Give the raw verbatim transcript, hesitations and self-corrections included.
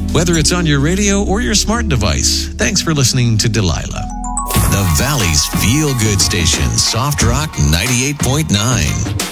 whether it's on your radio or your smart device. Thanks for listening to Delilah. The Valley's feel-good station, Soft Rock ninety-eight point nine.